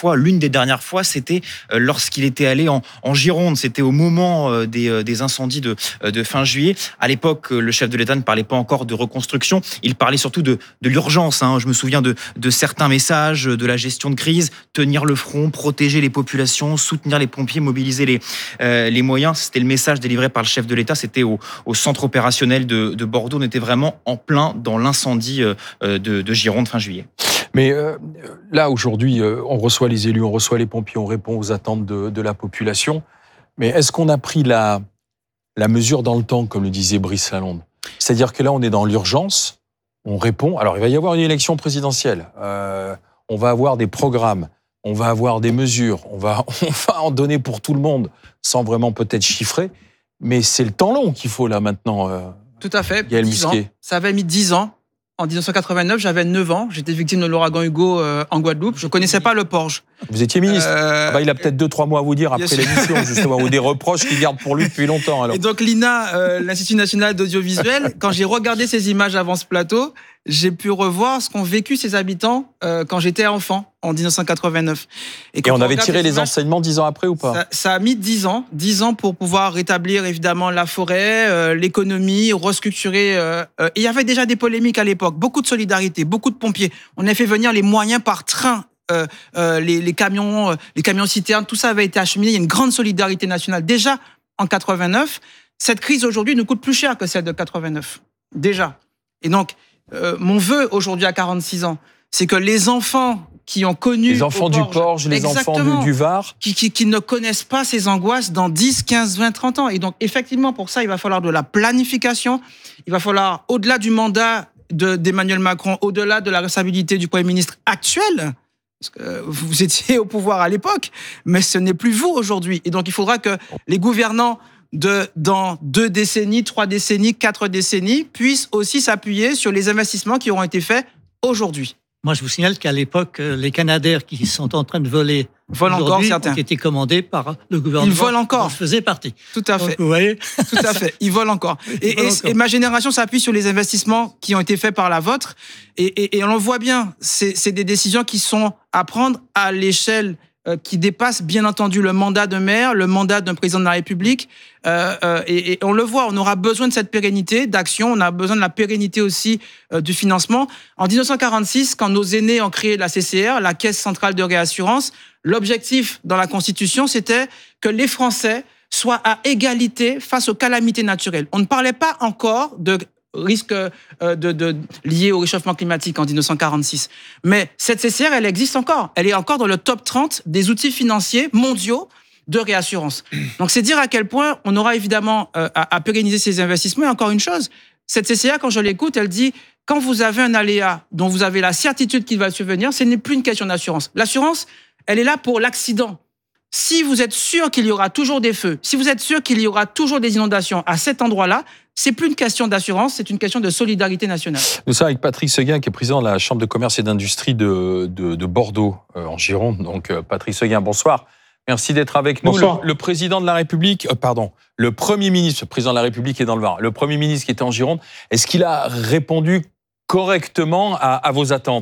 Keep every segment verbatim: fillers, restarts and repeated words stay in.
fois, l'une des dernières fois, c'était lorsqu'il était allé en, en Gironde. C'était au moment des, des incendies de, de fin juillet. À l'époque, le chef de l'État ne parlait pas encore de reconstruction. Il parlait surtout de, de l'urgence. Hein. Je me souviens de, de certains messages, de la gestion de crise, tenir le front, protéger les populations, soutenir les pompiers, mobiliser les, euh, les moyens. C'était le message délivré par le chef de l'État. C'était au, au centre opérationnel de, de Bordeaux. On était vraiment en plein dans l'incendie euh, de, de Gironde fin juillet. Mais euh, là, aujourd'hui, euh, on reçoit les élus, on reçoit les pompiers, on répond aux attentes de, de la population. Mais est-ce qu'on a pris la, la mesure dans le temps, comme le disait Brice Lalonde ? C'est-à-dire que là, on est dans l'urgence, on répond. Alors, il va y avoir une élection présidentielle, euh, on va avoir des programmes, on va avoir des mesures, on va, on va en donner pour tout le monde, sans vraiment peut-être chiffrer. Mais c'est le temps long qu'il faut là maintenant. Euh, Tout à fait, Gaël dix ans. Ça avait mis dix ans. En dix-neuf cent quatre-vingt-neuf, j'avais neuf ans. J'étais victime de l'ouragan Hugo euh, en Guadeloupe. Je ne connaissais pas le Porge. Vous étiez ministre euh... ah bah, il a peut-être deux, trois mots à vous dire après yes. l'émission, justement, ou des reproches qu'il garde pour lui depuis longtemps. Alors. Et donc l'I N A, euh, l'Institut National d'Audiovisuel, quand j'ai regardé ces images avant ce plateau, j'ai pu revoir ce qu'ont vécu ces habitants euh, quand j'étais enfant, en dix-neuf cent quatre-vingt-neuf. Et, Et on avait tiré les, les enseignements dix ans après ou pas ? ça, ça a mis dix ans, dix ans pour pouvoir rétablir évidemment la forêt, euh, l'économie, restructurer. Euh, euh, et il y avait déjà des polémiques à l'époque, beaucoup de solidarité, beaucoup de pompiers. On a fait venir les moyens par train. Euh, euh, les, les camions, euh, les camions citernes, tout ça avait été acheminé. Il y a une grande solidarité nationale. Déjà, en quatre-vingt-neuf, cette crise aujourd'hui nous coûte plus cher que celle de quatre-vingt-neuf. Déjà. Et donc, euh, mon vœu aujourd'hui à quarante-six ans, c'est que les enfants qui ont connu... Les enfants du Porge, les enfants du, du Var. Qui, qui, qui ne connaissent pas ces angoisses dans dix, quinze, vingt, trente ans. Et donc, effectivement, pour ça, il va falloir de la planification. Il va falloir, au-delà du mandat de, d'Emmanuel Macron, au-delà de la responsabilité du Premier ministre actuel... Parce que vous étiez au pouvoir à l'époque, mais ce n'est plus vous aujourd'hui. Et donc, il faudra que les gouvernants de dans deux décennies, trois décennies, quatre décennies puissent aussi s'appuyer sur les investissements qui auront été faits aujourd'hui. Moi, je vous signale qu'à l'époque, les Canadair qui sont en train de voler volent encore certains ont été commandés par le gouvernement. Ils volent encore. Je faisais partie. Tout à fait. Donc, vous voyez. Tout à fait. Ils volent encore. Et, volent et, encore. et ma génération s'appuie sur les investissements qui ont été faits par la vôtre. Et, et, et on le voit bien. C'est, c'est des décisions qui sont à prendre à l'échelle euh, qui dépasse bien entendu le mandat de maire, le mandat d'un président de la République. Euh, euh, et, et on le voit, on aura besoin de cette pérennité d'action, on a besoin de la pérennité aussi euh, du financement. En dix-neuf cent quarante-six, quand nos aînés ont créé la C C R, la Caisse centrale de réassurance, l'objectif dans la Constitution, c'était que les Français soient à égalité face aux calamités naturelles. On ne parlait pas encore de risques de, de, liés au réchauffement climatique en dix-neuf cent quarante-six. Mais cette C C R, elle existe encore. Elle est encore dans le top trente des outils financiers mondiaux de réassurance. Donc, c'est dire à quel point on aura évidemment euh, à, à pérenniser ces investissements. Et encore une chose, cette C C R, quand je l'écoute, elle dit quand vous avez un aléa dont vous avez la certitude qu'il va survenir, ce n'est plus une question d'assurance. L'assurance, elle est là pour l'accident. Si vous êtes sûr qu'il y aura toujours des feux, si vous êtes sûr qu'il y aura toujours des inondations à cet endroit-là, c'est plus une question d'assurance, c'est une question de solidarité nationale. Nous sommes avec Patrick Seguin, qui est président de la Chambre de commerce et d'industrie de, de, de Bordeaux, euh, en Gironde. Donc, euh, Patrick Seguin, bonsoir. Merci d'être avec nous. Le, le président de la République, euh, pardon, le Premier ministre, le président de la République est dans le Var, le Premier ministre qui était en Gironde, est-ce qu'il a répondu correctement à, à vos attentes ?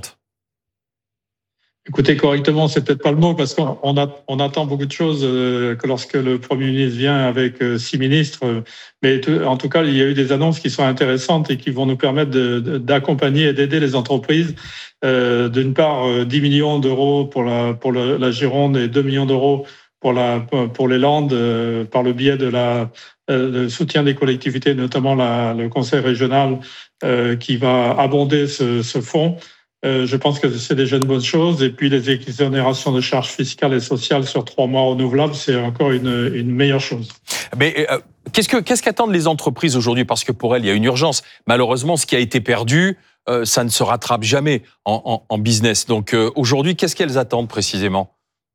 Écoutez, correctement, c'est peut-être pas le mot, parce qu'on on, a, on attend beaucoup de choses euh, que lorsque le Premier ministre vient avec euh, six ministres. Euh, mais tout, en tout cas, il y a eu des annonces qui sont intéressantes et qui vont nous permettre de, de, d'accompagner et d'aider les entreprises. Euh, d'une part, euh, dix millions d'euros pour la, pour le, la Gironde et deux millions d'euros pour, la, pour les Landes euh, par le biais de la euh, de soutien des collectivités, notamment la, le Conseil régional euh, qui va abonder ce, ce fonds. Euh, je pense que c'est déjà une bonne chose. Et puis, les exonérations de charges fiscales et sociales sur trois mois renouvelables, c'est encore une, une meilleure chose. Mais euh, qu'est-ce que, qu'est-ce qu'attendent les entreprises aujourd'hui ? Parce que pour elles, il y a une urgence. Malheureusement, ce qui a été perdu, euh, ça ne se rattrape jamais en, en, en business. Donc, euh, aujourd'hui, qu'est-ce qu'elles attendent précisément ?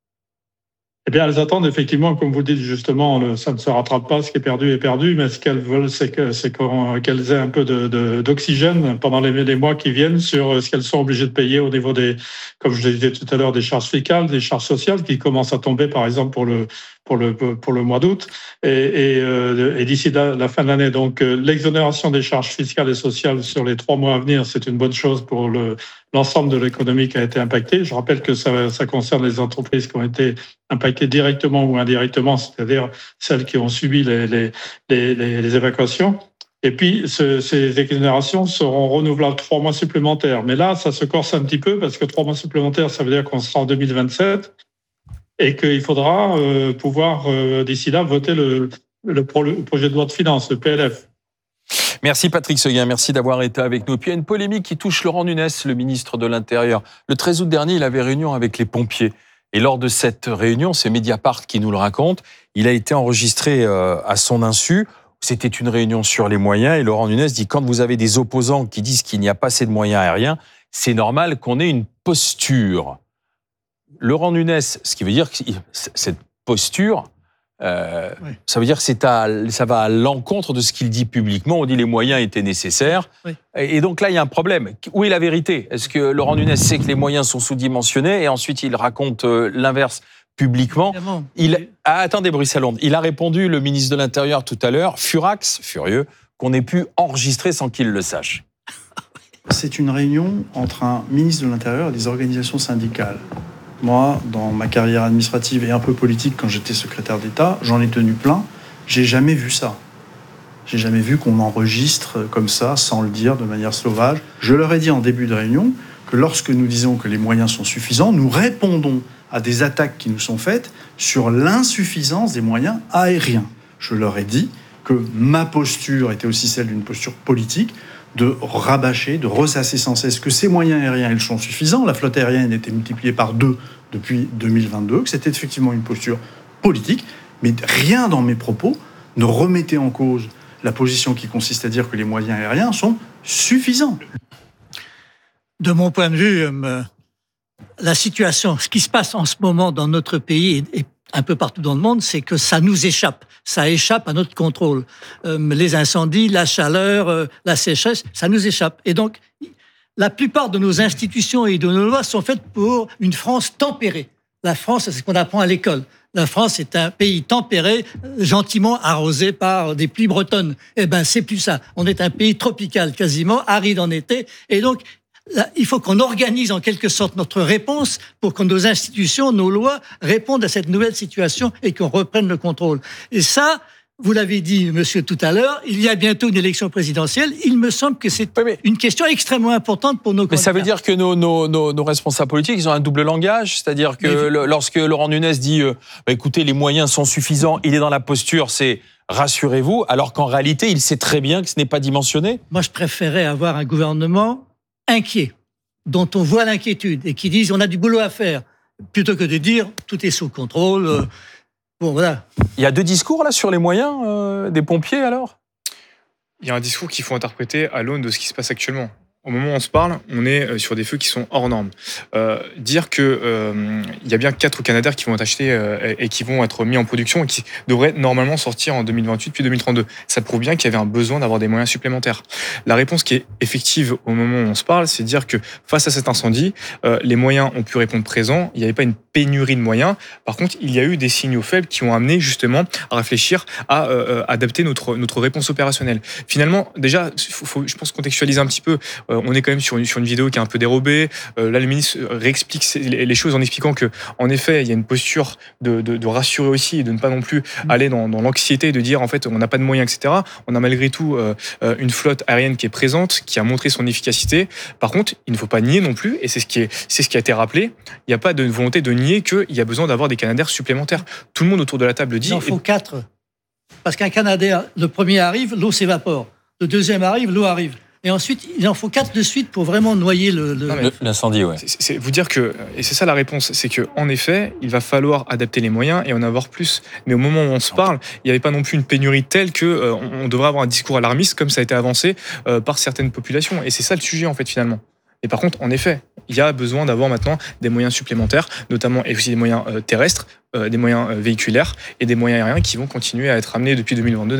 Eh bien, elles attendent effectivement, comme vous dites justement, le, ça ne se rattrape pas, ce qui est perdu est perdu, mais ce qu'elles veulent, c'est, que, c'est qu'elles aient un peu de, de, d'oxygène pendant les, les mois qui viennent sur ce qu'elles sont obligées de payer au niveau des, comme je le disais tout à l'heure, des charges fiscales, des charges sociales qui commencent à tomber, par exemple, pour le, pour le pour le mois d'août et, et, euh, et d'ici la, la fin de l'année. Donc euh, l'exonération des charges fiscales et sociales sur les trois mois à venir, c'est une bonne chose pour le l'ensemble de l'économie qui a été impactée. Je rappelle que ça, ça concerne les entreprises qui ont été impactées directement ou indirectement, c'est-à-dire celles qui ont subi les les les, les, les évacuations. Et puis, ce, ces exonérations seront renouvelables trois mois supplémentaires. Mais là, ça se corse un petit peu parce que trois mois supplémentaires, ça veut dire qu'on sera en deux mille vingt-sept et qu'il faudra euh, pouvoir, euh, d'ici là, voter le, le, pro, le projet de loi de finances, le P L F. Merci Patrick Seguin, merci d'avoir été avec nous. Puis il y a une polémique qui touche Laurent Nunez, le ministre de l'Intérieur. Le treize août dernier, il avait réunion avec les pompiers. Et lors de cette réunion, c'est Mediapart qui nous le raconte, il a été enregistré euh, à son insu. C'était une réunion sur les moyens et Laurent Nunez dit quand vous avez des opposants qui disent qu'il n'y a pas assez de moyens aériens, c'est normal qu'on ait une posture. Laurent Nunez, ce qui veut dire que cette posture, euh, oui. ça veut dire que c'est à, ça va à l'encontre de ce qu'il dit publiquement. On dit les moyens étaient nécessaires. Oui. Et donc là, il y a un problème. Où est la vérité ? Est-ce que Laurent Nunez sait que les moyens sont sous-dimensionnés et ensuite il raconte l'inverse publiquement? Il, ah, attendez, Brice Lalonde, il a répondu, le ministre de l'Intérieur tout à l'heure, furax, furieux, qu'on ait pu enregistrer sans qu'il le sache. C'est une réunion entre un ministre de l'Intérieur et des organisations syndicales. Moi, dans ma carrière administrative et un peu politique, quand j'étais secrétaire d'État, j'en ai tenu plein. J'ai jamais vu ça. J'ai jamais vu qu'on enregistre comme ça, sans le dire, de manière sauvage. Je leur ai dit en début de réunion que lorsque nous disons que les moyens sont suffisants, nous répondons à des attaques qui nous sont faites sur l'insuffisance des moyens aériens. Je leur ai dit que ma posture était aussi celle d'une posture politique, de rabâcher, de ressasser sans cesse que ces moyens aériens, ils sont suffisants. La flotte aérienne a été multipliée par deux depuis deux mille vingt-deux, que c'était effectivement une posture politique, mais rien dans mes propos ne remettait en cause la position qui consiste à dire que les moyens aériens sont suffisants. De mon point de vue, euh, la situation, ce qui se passe en ce moment dans notre pays et un peu partout dans le monde, c'est que ça nous échappe. Ça échappe à notre contrôle. Euh, les incendies, la chaleur, euh, la sécheresse, ça nous échappe. Et donc, la plupart de nos institutions et de nos lois sont faites pour une France tempérée. La France, c'est ce qu'on apprend à l'école. La France est un pays tempéré, gentiment arrosé par des pluies bretonnes. Eh ben, c'est plus ça. On est un pays tropical, quasiment, aride en été. Et donc, là, il faut qu'on organise en quelque sorte notre réponse pour que nos institutions, nos lois répondent à cette nouvelle situation et qu'on reprenne le contrôle. Et ça, vous l'avez dit, monsieur, tout à l'heure, il y a bientôt une élection présidentielle. Il me semble que c'est oui, une question extrêmement importante pour nos candidats. Mais ça veut dire que nos, nos, nos, nos responsables politiques, ils ont un double langage. C'est-à-dire que le, lorsque Laurent Nunez dit euh, bah, « écoutez, les moyens sont suffisants », il est dans la posture, c'est « rassurez-vous », alors qu'en réalité, il sait très bien que ce n'est pas dimensionné. Moi, je préférais avoir un gouvernement inquiets, dont on voit l'inquiétude et qui disent on a du boulot à faire, plutôt que de dire tout est sous contrôle. Euh, bon, voilà. Il y a deux discours là sur les moyens euh, des pompiers alors ? Il y a un discours qu'il faut interpréter à l'aune de ce qui se passe actuellement. Au moment où on se parle, on est sur des feux qui sont hors normes. Euh, dire que euh, il y a bien quatre Canadair qui vont être achetés euh, et qui vont être mis en production et qui devraient normalement sortir en deux mille vingt-huit puis deux mille trente-deux. Ça prouve bien qu'il y avait un besoin d'avoir des moyens supplémentaires. La réponse qui est effective au moment où on se parle, c'est de dire que face à cet incendie, euh, les moyens ont pu répondre présents. Il n'y avait pas une pénurie de moyens. Par contre, il y a eu des signaux faibles qui ont amené justement à réfléchir à euh, adapter notre notre réponse opérationnelle. Finalement, déjà, faut, faut, je pense contextualiser un petit peu. Euh, on est quand même sur une, sur une vidéo qui est un peu dérobée. Euh, là, le ministre réexplique les choses en expliquant que, en effet, il y a une posture de, de, de rassurer aussi et de ne pas non plus aller dans, dans l'anxiété de dire en fait on n'a pas de moyens, et cetera. On a malgré tout euh, une flotte aérienne qui est présente, qui a montré son efficacité. Par contre, il ne faut pas nier non plus, et c'est ce qui est, c'est ce qui a été rappelé. Il n'y a pas de volonté de nier qu'il y a besoin d'avoir des Canadair supplémentaires. Tout le monde autour de la table dit. Il en faut quatre, parce qu'un Canadair, le premier arrive, l'eau s'évapore. Le deuxième arrive, l'eau arrive. Et ensuite, il en faut quatre de suite pour vraiment noyer le, le... Non, l'incendie. Ouais. C'est, c'est vous dire que, et c'est ça la réponse, c'est que en effet, il va falloir adapter les moyens et en avoir plus. Mais au moment où on se parle, il n'y avait pas non plus une pénurie telle que euh, on devrait avoir un discours alarmiste comme ça a été avancé euh, par certaines populations. Et c'est ça le sujet en fait finalement. Et par contre, en effet, il y a besoin d'avoir maintenant des moyens supplémentaires, notamment et aussi des moyens euh, terrestres, euh, des moyens euh, véhiculaires et des moyens aériens qui vont continuer à être amenés depuis deux mille vingt-deux d'ailleurs.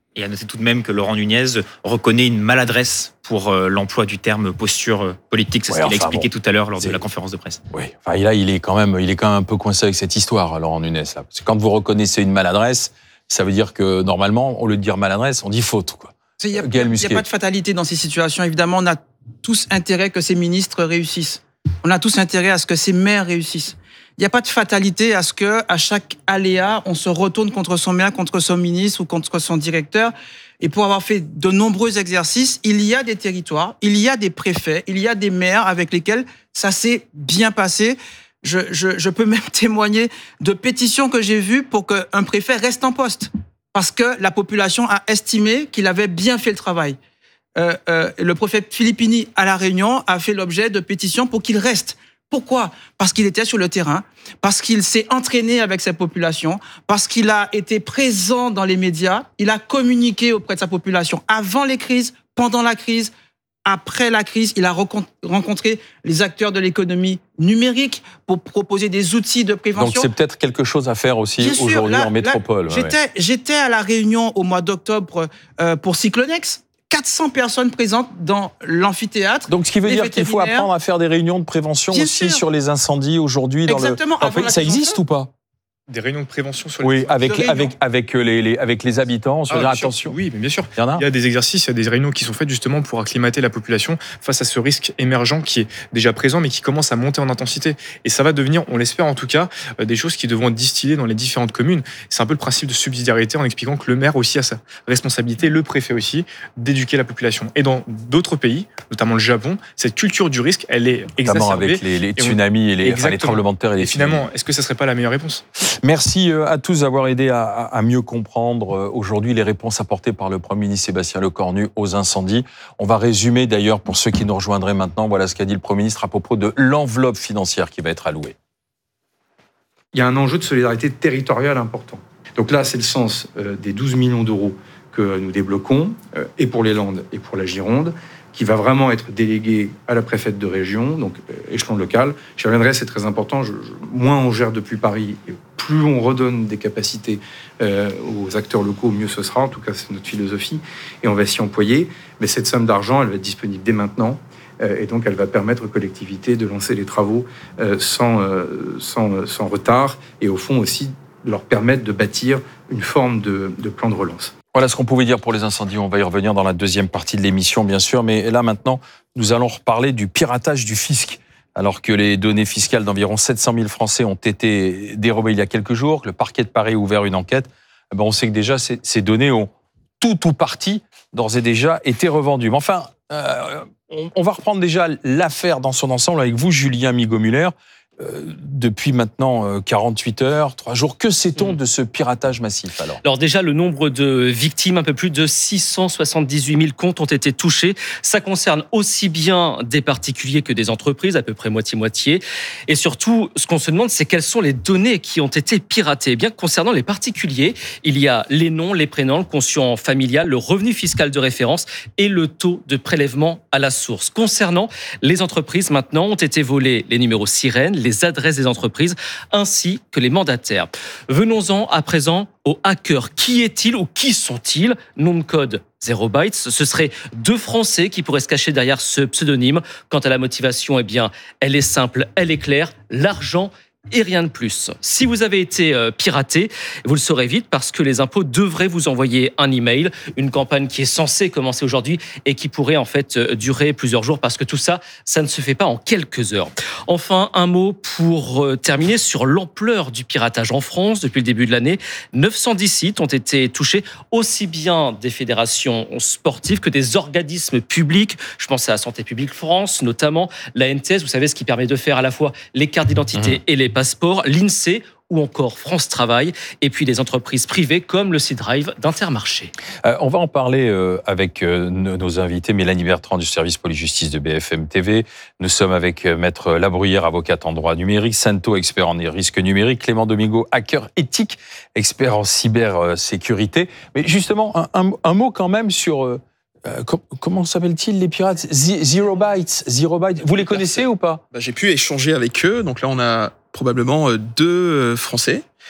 Et à noter tout de même que Laurent Nunez reconnaît une maladresse pour l'emploi du terme posture politique. C'est ouais, ce qu'il enfin, a expliqué bon, tout à l'heure lors de la conférence de presse. Oui, enfin, là, il est quand même, il est quand même un peu coincé avec cette histoire, Laurent Nunez. Là. Parce que quand vous reconnaissez une maladresse, ça veut dire que normalement, au lieu de dire maladresse, on dit faute, quoi. Il n'y a, a pas de fatalité dans ces situations. Évidemment, on a tous intérêt que ces ministres réussissent. On a tous intérêt à ce que ces maires réussissent. Il n'y a pas de fatalité à ce que, à chaque aléa, on se retourne contre son maire, contre son ministre ou contre son directeur. Et pour avoir fait de nombreux exercices, il y a des territoires, il y a des préfets, il y a des maires avec lesquels ça s'est bien passé. Je, je, je peux même témoigner de pétitions que j'ai vues pour qu'un préfet reste en poste. Parce que la population a estimé qu'il avait bien fait le travail. Euh, euh, le préfet Filippini à La Réunion a fait l'objet de pétitions pour qu'il reste. Pourquoi ? Parce qu'il était sur le terrain, parce qu'il s'est entraîné avec sa population, parce qu'il a été présent dans les médias, il a communiqué auprès de sa population avant les crises, pendant la crise, après la crise. Il a rencontré les acteurs de l'économie numérique pour proposer des outils de prévention. Donc c'est peut-être quelque chose à faire aussi aujourd'hui en métropole. Là, j'étais, ouais. j'étais à La Réunion au mois d'octobre euh, pour Cyclonex. quatre cents personnes présentes dans l'amphithéâtre. Donc, ce qui veut dire qu'il faut apprendre à faire des réunions de prévention Bien aussi sûr. sur les incendies aujourd'hui. Dans Exactement. Le... Enfin, ça existe ou pas ? Des réunions de prévention sur les Oui, avec, avec, avec, les, les, avec les habitants, on se ah, dit attention. Sûr. Oui, mais bien sûr. Il y en a. Il y a des exercices, il y a des réunions qui sont faites justement pour acclimater la population face à ce risque émergent qui est déjà présent, mais qui commence à monter en intensité. Et ça va devenir, on l'espère en tout cas, des choses qui devront être distillées dans les différentes communes. C'est un peu le principe de subsidiarité en expliquant que le maire aussi a sa responsabilité, le préfet aussi, d'éduquer la population. Et dans d'autres pays, notamment le Japon, cette culture du risque, elle est exacerbée. Notamment avec les, les tsunamis et, on... et les, enfin, les tremblements de terre. Et, les et finalement, est-ce que ça ne serait pas la meilleure réponse ? Merci à tous d'avoir aidé à, à mieux comprendre aujourd'hui les réponses apportées par le Premier ministre Sébastien Lecornu aux incendies. On va résumer d'ailleurs pour ceux qui nous rejoindraient maintenant. Voilà ce qu'a dit le Premier ministre à propos de l'enveloppe financière qui va être allouée. Il y a un enjeu de solidarité territoriale important. Donc là, c'est le sens des douze millions d'euros que nous débloquons, et pour les Landes et pour la Gironde, qui va vraiment être délégué à la préfète de région, donc échelon local. J'y reviendrai, c'est très important. Je, je, moins on gère depuis Paris, et plus on redonne des capacités euh, aux acteurs locaux, mieux ce sera. En tout cas, c'est notre philosophie. Et on va s'y employer. Mais cette somme d'argent, elle va être disponible dès maintenant. Euh, et donc, elle va permettre aux collectivités de lancer les travaux euh, sans, euh, sans, sans retard. Et au fond aussi, de leur permettre de bâtir une forme de, de plan de relance. Voilà ce qu'on pouvait dire pour les incendies. On va y revenir dans la deuxième partie de l'émission, bien sûr. Mais là, maintenant, nous allons reparler du piratage du fisc. Alors que les données fiscales d'environ sept cent mille Français ont été dérobées il y a quelques jours, que le parquet de Paris a ouvert une enquête, eh ben on sait que déjà, ces, ces données ont tout ou partie, d'ores et déjà, été revendues. Mais enfin, euh, on, on va reprendre déjà l'affaire dans son ensemble avec vous, Julien Migaud-Müller. Euh, depuis maintenant quarante-huit heures, trois jours, que sait-on de ce piratage massif alors ? Alors déjà, le nombre de victimes, un peu plus de six cent soixante-dix-huit mille comptes ont été touchés. Ça concerne aussi bien des particuliers que des entreprises, à peu près moitié-moitié. Et surtout, ce qu'on se demande, c'est quelles sont les données qui ont été piratées. Eh bien, concernant les particuliers, il y a les noms, les prénoms, le quotient familial, le revenu fiscal de référence et le taux de prélèvement à la source. Concernant les entreprises, maintenant, ont été volés les numéros sirènes, les les adresses des entreprises ainsi que les mandataires. Venons-en à présent aux hackers. Qui est-il ou qui sont-ils ? Nom de code zéro bytes. Ce seraient deux Français qui pourraient se cacher derrière ce pseudonyme. Quant à la motivation, eh bien, elle est simple, elle est claire. L'argent et rien de plus. Si vous avez été euh, piraté, vous le saurez vite parce que les impôts devraient vous envoyer un email, une campagne qui est censée commencer aujourd'hui et qui pourrait en fait euh, durer plusieurs jours parce que tout ça, ça ne se fait pas en quelques heures. Enfin, un mot pour euh, terminer sur l'ampleur du piratage en France depuis le début de l'année. neuf cent dix sites ont été touchés, aussi bien des fédérations sportives que des organismes publics. Je pense à Santé publique France, notamment la N T S, vous savez, ce qui permet de faire à la fois les cartes d'identité mmh. et les passeports, l'INSEE ou encore France Travail, et puis des entreprises privées comme le C-Drive d'Intermarché. Euh, on va en parler euh, avec euh, nos invités. Mélanie Bertrand du service police-justice de B F M T V. Nous sommes avec euh, Maître Labruyère, avocate en droit numérique, Santo, expert en risque numérique, Clément Domingo, hacker éthique, expert en cybersécurité. Mais justement, un, un, un mot quand même sur... Euh, Euh, com- comment s'appellent-ils les pirates ? Z- Zero Bytes, Zero Bytes. Vous les connaissez ou pas ? Bah, j'ai pu échanger avec eux. Donc là, on a probablement deux Français.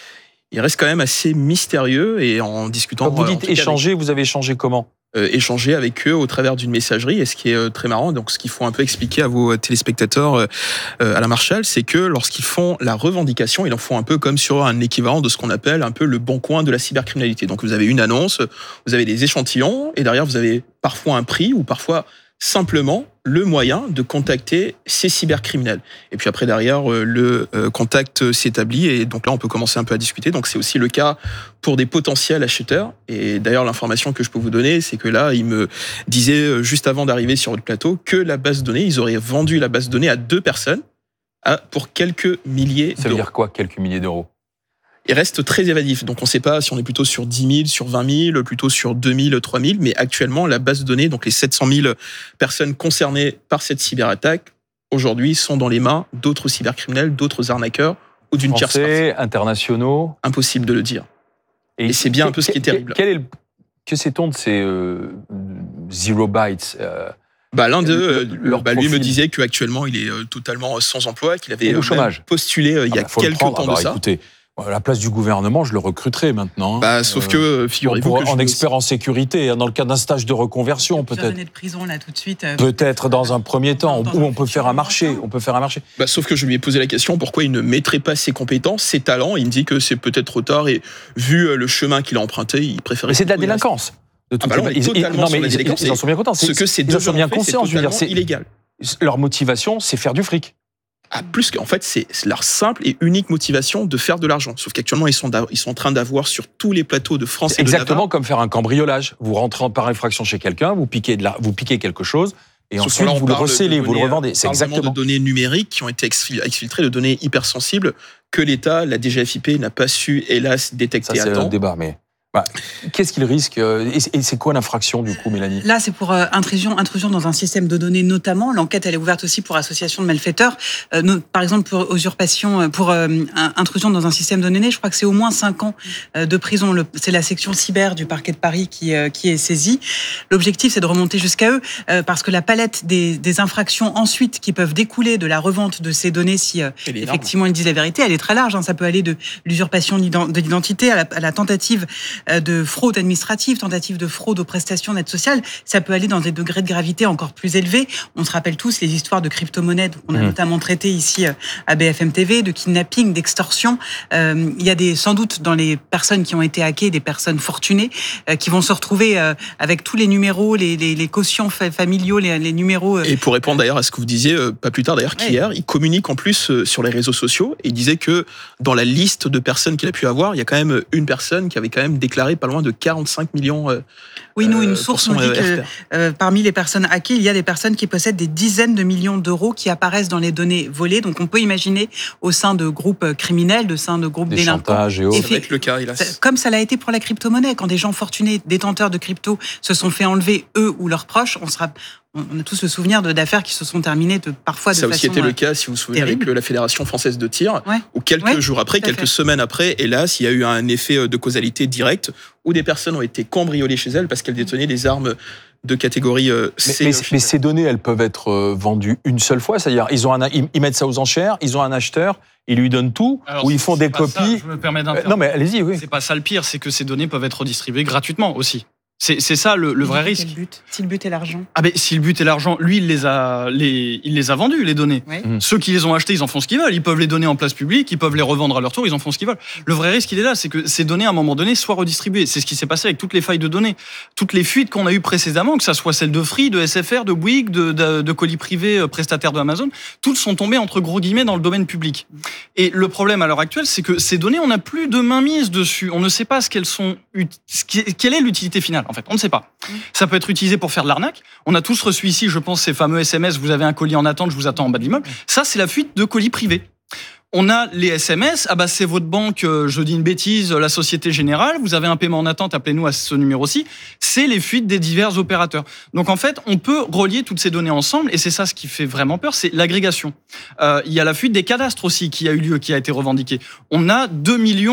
il reste quand même assez mystérieux et en discutant... Quand vous dites échanger, vous avez échangé comment ? Euh, échanger avec eux au travers d'une messagerie. Et ce qui est euh, très marrant, donc ce qu'il faut un peu expliquer à vos téléspectateurs euh, euh, à la Marshall, c'est que lorsqu'ils font la revendication, ils en font un peu comme sur un équivalent de ce qu'on appelle un peu le bon coin de la cybercriminalité. Donc vous avez une annonce, vous avez des échantillons, et derrière vous avez parfois un prix ou parfois simplement le moyen de contacter ces cybercriminels. Et puis après, derrière, le contact s'établit et donc là, on peut commencer un peu à discuter. Donc c'est aussi le cas pour des potentiels acheteurs. Et d'ailleurs, l'information que je peux vous donner, c'est que là, ils me disaient juste avant d'arriver sur le plateau que la base de données, ils auraient vendu la base de données à deux personnes à, pour quelques milliers d'euros. Ça veut dire quoi, quelques milliers d'euros ? Il reste très évadif. Donc, on ne sait pas si on est plutôt sur dix mille, sur vingt mille, plutôt sur deux mille, trois mille. Mais actuellement, la base de données, donc les sept cent mille personnes concernées par cette cyberattaque, aujourd'hui, sont dans les mains d'autres cybercriminels, d'autres arnaqueurs ou d'une tierce partie. Français, internationaux. Impossible de le dire. Et, Et c'est bien un peu ce qui est terrible. Quel est le, que sait-on de ces euh, zero bytes euh, Bah, l'un d'eux, bah, lui me disait qu'actuellement, il est euh, totalement sans emploi, qu'il avait au chômage. postulé euh, il y a ah, quelques temps Alors, de ça. Écoutez, à la place du gouvernement, je le recruterai maintenant. Bah, sauf que, figurez-vous pour, que en je expert en sécurité, dans le cadre d'un stage de reconversion, peut-être. De prison là tout de suite. Euh, peut-être dans un premier temps, où on peut faire un marché. On peut faire un marché. Bah, sauf que je lui ai posé la question pourquoi il ne mettrait pas ses compétences, ses talents. Il me dit que c'est peut-être trop tard et vu le chemin qu'il a emprunté, il préférait. Mais c'est de la délinquance. De ah bah non, ils, totalement non, mais ils, ils, ils en sont bien contents. Ce que ces ils en sont bien conscients. Je veux dire, c'est illégal. Leur motivation, c'est faire du fric. Ah, plus qu'en fait, c'est leur simple et unique motivation de faire de l'argent. Sauf qu'actuellement, ils sont, ils sont en train d'avoir sur tous les plateaux de France et de Navarre. Exactement comme faire un cambriolage. Vous rentrez par effraction chez quelqu'un, vous piquez, de la, vous piquez quelque chose, et Sauf ensuite vous le recélez, vous le revendez. C'est exactement. de données numériques qui ont été exfiltrées, de données hypersensibles que l'État, la D G F I P, n'a pas su, hélas, détecter Ça, à temps. C'est un débat, mais... Bah, qu'est-ce qu'il risque et c'est quoi l'infraction du coup, Mélanie? Là, c'est pour euh, intrusion, intrusion dans un système de données notamment. L'enquête, elle est ouverte aussi pour association de malfaiteurs. Euh, nous, par exemple, pour usurpation, pour euh, intrusion dans un système de données, je crois que c'est au moins cinq ans euh, de prison. Le, c'est la section cyber du parquet de Paris qui, euh, qui est saisie. L'objectif, c'est de remonter jusqu'à eux euh, parce que la palette des, des infractions ensuite qui peuvent découler de la revente de ces données, si euh, effectivement ils disent la vérité, elle est très large. Hein. Ça peut aller de l'usurpation de l'identité à la, à la tentative de fraude administrative, tentative de fraude aux prestations d'aide sociale, ça peut aller dans des degrés de gravité encore plus élevés. On se rappelle tous les histoires de crypto-monnaies qu'on a mmh. notamment traitées ici à B F M T V, de kidnapping, d'extorsion. Euh, il y a des, sans doute dans les personnes qui ont été hackées, des personnes fortunées euh, qui vont se retrouver euh, avec tous les numéros, les, les, les quotients familiaux, les, les numéros... Euh, Et pour répondre d'ailleurs à ce que vous disiez, euh, pas plus tard d'ailleurs ouais. qu'hier, il communique en plus euh, sur les réseaux sociaux et il disait que dans la liste de personnes qu'il a pu avoir, il y a quand même une personne qui avait quand même déclaré pas loin de quarante-cinq millions. Euh, oui, nous, une source nous dit que euh, parmi les personnes hackées, il y a des personnes qui possèdent des dizaines de millions d'euros qui apparaissent dans les données volées. Donc, on peut imaginer au sein de groupes criminels, au sein de groupes des délinquants. Chantages et autres. Ça va être le cas, hélas. Comme ça l'a été pour la crypto-monnaie. Quand des gens fortunés, détenteurs de crypto, se sont fait enlever, eux ou leurs proches, on sera... On a tous le souvenir de, d'affaires qui se sont terminées de, parfois de ça façon... Ça a aussi été le cas, si vous vous souvenez, terrible. avec la Fédération française de tir, ouais. où quelques ouais, jours après, quelques fait. semaines après, hélas, il y a eu un effet de causalité directe, où des personnes ont été cambriolées chez elles parce qu'elles détenaient des armes de catégorie C. Mais, mais, mais ces données, elles peuvent être vendues une seule fois, c'est-à-dire ils, ont un, ils mettent ça aux enchères, ils ont un acheteur, ils lui donnent tout, Alors, ou ils font des copies... Ça, je me permets d'interrompre. Non mais allez-y, oui. C'est pas ça le pire, c'est que ces données peuvent être redistribuées gratuitement aussi. C'est, c'est ça le, le vrai risque. Quel but ? Si le but est l'argent. Ah ben si le but est l'argent, lui il les a, les, il les a vendus les données. Oui. Mmh. Ceux qui les ont achetés, ils en font ce qu'ils veulent. Ils peuvent les donner en place publique, ils peuvent les revendre à leur tour, ils en font ce qu'ils veulent. Le vrai risque il est là, c'est que ces données à un moment donné soient redistribuées. C'est ce qui s'est passé avec toutes les failles de données, toutes les fuites qu'on a eues précédemment, que ça soit celles de Free, de S F R, de Bouygues, de, de, de colis privés prestataires de Amazon, toutes sont tombées entre gros guillemets dans le domaine public. Et le problème à l'heure actuelle, c'est que ces données, on n'a plus de mainmise dessus. On ne sait pas ce qu'elles sont, quelle est l'utilité finale en fait. On ne sait pas. Ça peut être utilisé pour faire de l'arnaque. On a tous reçu ici, je pense, ces fameux S M S, vous avez un colis en attente, je vous attends en bas de l'immeuble. Ça, c'est la fuite de colis privés. On a les S M S, ah bah c'est votre banque, je dis une bêtise, la Société Générale, vous avez un paiement en attente, appelez-nous à ce numéro-ci. C'est les fuites des divers opérateurs. Donc en fait, on peut relier toutes ces données ensemble, et c'est ça ce qui fait vraiment peur, c'est l'agrégation. Euh, il y a la fuite des cadastres aussi qui a eu lieu, qui a été revendiquée. On a deux millions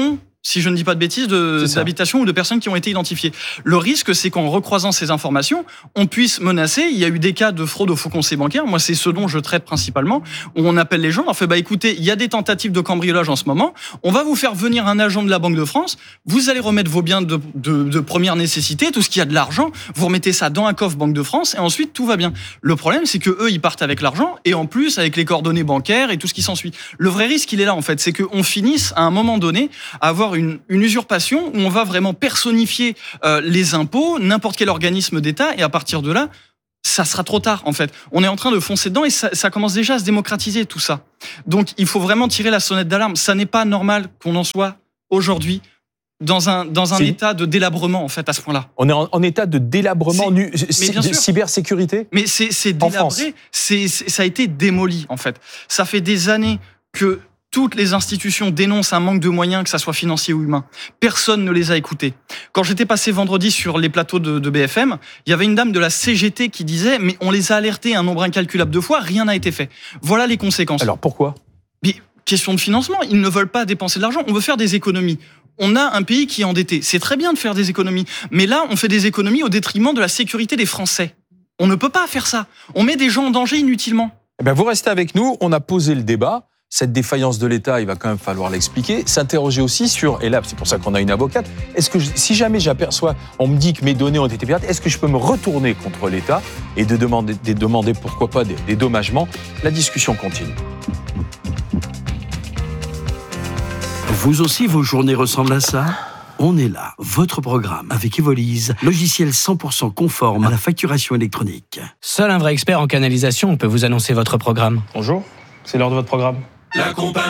si je ne dis pas de bêtises, de, d'habitations ou de personnes qui ont été identifiées. Le risque, c'est qu'en recroisant ces informations, on puisse menacer. Il y a eu des cas de fraude au faux conseil bancaire. Moi, c'est ce dont je traite principalement, où on appelle les gens, on leur fait, bah écoutez, il y a des tentatives de cambriolage en ce moment. On va vous faire venir un agent de la Banque de France. Vous allez remettre vos biens de, de, de première nécessité, tout ce qui a de l'argent. Vous remettez ça dans un coffre Banque de France et ensuite tout va bien. Le problème, c'est que eux, ils partent avec l'argent et en plus avec les coordonnées bancaires et tout ce qui s'ensuit. Le vrai risque, il est là en fait, c'est qu'on finisse à un moment donné à avoir une, une usurpation où on va vraiment personnifier euh, les impôts, n'importe quel organisme d'État, et à partir de là, ça sera trop tard en fait. On est en train de foncer dedans et ça, ça commence déjà à se démocratiser tout ça. Donc il faut vraiment tirer la sonnette d'alarme. Ça n'est pas normal qu'on en soit aujourd'hui dans un, dans un état de délabrement, en fait, à ce point-là. On est en, en état de délabrement, nu, c- de cybersécurité. Mais c'est, c'est délabré, c'est, c'est, ça a été démoli, en fait. Ça fait des années que toutes les institutions dénoncent un manque de moyens, que ça soit financier ou humain. Personne ne les a écoutés. Quand j'étais passé vendredi sur les plateaux de, de B F M, il y avait une dame de la C G T qui disait « Mais on les a alertés un nombre incalculable de fois, rien n'a été fait. » Voilà les conséquences. Alors pourquoi ? Mais, question de financement, ils ne veulent pas dépenser de l'argent, on veut faire des économies. On a un pays qui est endetté. C'est très bien de faire des économies. Mais là, on fait des économies au détriment de la sécurité des Français. On ne peut pas faire ça. On met des gens en danger inutilement. Eh bien, vous restez avec nous. On a posé le débat. Cette défaillance de l'État, il va quand même falloir l'expliquer. S'interroger aussi sur, et là, c'est pour ça qu'on a une avocate, est-ce que je, si jamais j'aperçois, on me dit que mes données ont été pirates, est-ce que je peux me retourner contre l'État et de demander, de demander pourquoi pas des dédommagements ? La discussion continue. Vous aussi, vos journées ressemblent à ça ? On est là, votre programme, avec Evolise, logiciel cent pour cent conforme à la facturation électronique. Seul un vrai expert en canalisation peut vous annoncer votre programme. Bonjour, c'est l'heure de votre programme. La compagnie.